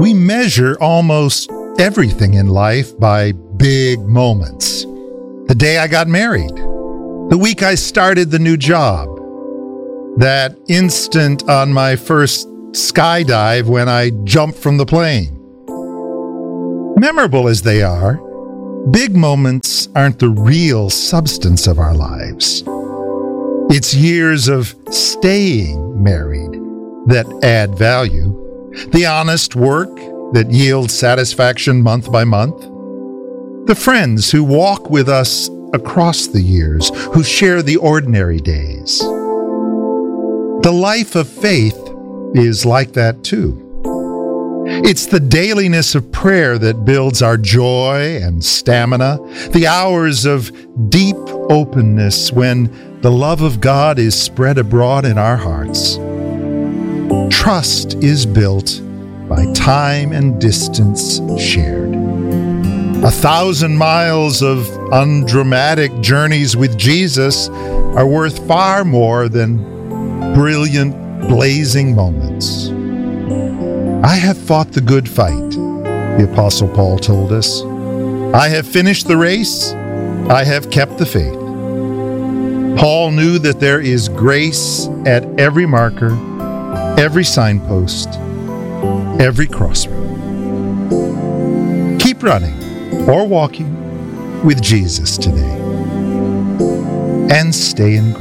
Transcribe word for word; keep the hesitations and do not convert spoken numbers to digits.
We measure almost everything in life by big moments. The day I got married, the week I started the new job, that instant on my first skydive when I jumped from the plane. Memorable as they are, big moments aren't the real substance of our lives. It's years of staying married that add value, the honest work that yields satisfaction month by month, the friends who walk with us across the years, who share the ordinary days. The life of faith is like that too. It's the dailiness of prayer that builds our joy and stamina, the hours of deep openness when the love of God is spread abroad in our hearts. Trust is built by time and distance shared. A thousand miles of undramatic journeys with Jesus are worth far more than brilliant, blazing moments. I have fought the good fight, the Apostle Paul told us. I have finished the race. I have kept the faith. Paul knew that there is grace at every marker, every signpost, every crossroad. Keep running or walking with Jesus today, and stay in grace.